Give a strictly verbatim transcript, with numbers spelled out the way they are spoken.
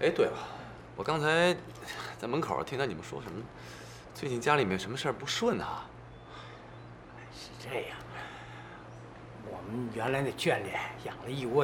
哎，对了，我刚才在门口听到你们说什么，最近家里面什么事儿不顺啊？ 是这样，我们原来那圈里养了一窝